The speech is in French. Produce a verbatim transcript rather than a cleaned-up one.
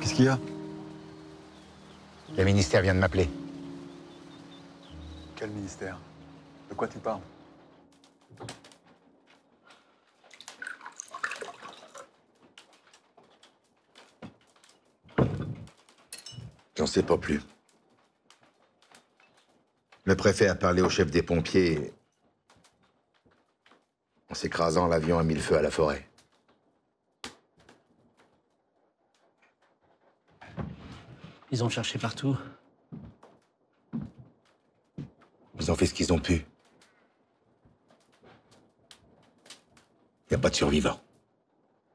Qu'est-ce qu'il y a? Le ministère vient de m'appeler. Quel ministère? De quoi tu parles? J'en sais pas plus. Le préfet a parlé au chef des pompiers. En s'écrasant, l'avion a mis le feu à la forêt. Ils ont cherché partout. Ils ont fait ce qu'ils ont pu. Il n'y a pas de survivants.